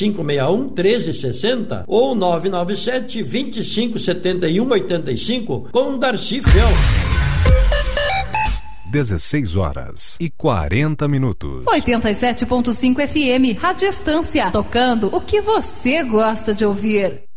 3561-1360 ou 997-2571-85 com Darcy Fel. 16h40. 87.5 FM, Rádio Estância, tocando o que você gosta de ouvir.